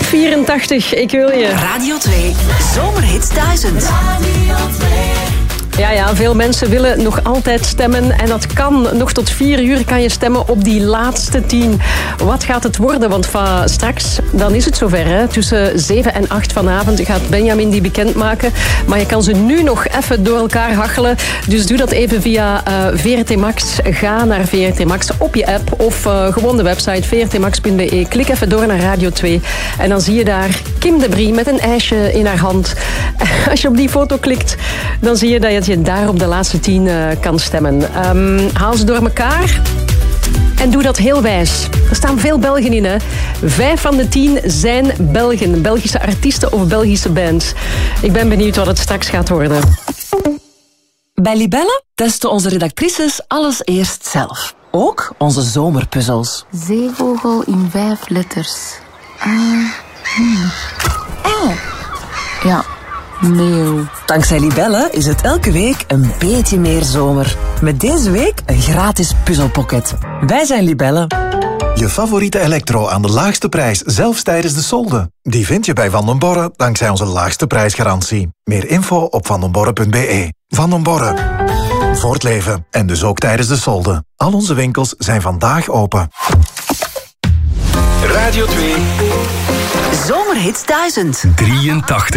84, ik wil je. Radio 2, Zomerhits 1000. Ja, veel mensen willen nog altijd stemmen. En dat kan. Nog tot 4 uur kan je stemmen op die laatste 10. Wat gaat het worden? Want van straks, dan is het zover. Hè? Tussen 7 en 8 vanavond gaat Benjamin die bekendmaken. Maar je kan ze nu nog even door elkaar hachelen. Dus doe dat even via VRT Max. Ga naar VRT Max op je app of gewoon de website vrtmax.be. Klik even door naar Radio 2. En dan zie je daar Kim de Brie met een ijsje in haar hand. Als je op die foto klikt, dan zie je dat je daar op de laatste 10 kan stemmen. Haal ze door elkaar en doe dat heel wijs. Er staan veel Belgen in, hè. 5 van de 10 zijn Belgen. Belgische artiesten of Belgische bands. Ik ben benieuwd wat het straks gaat worden. Bij Libelle testen onze redactrices alles eerst zelf. Ook onze zomerpuzzels. Zeevogel in 5 letters. Ja, meeuw. Dankzij Libelle is het elke week een beetje meer zomer. Met deze week een gratis puzzelpokket. Wij zijn Libelle. Je favoriete elektro aan de laagste prijs, zelfs tijdens de solde. Die vind je bij Van den Borre dankzij onze laagste prijsgarantie. Meer info op vandenborre.be. Van den Borre. Voor het leven en dus ook tijdens de solde. Al onze winkels zijn vandaag open. Radio 2. Zomerhits 1000. 83.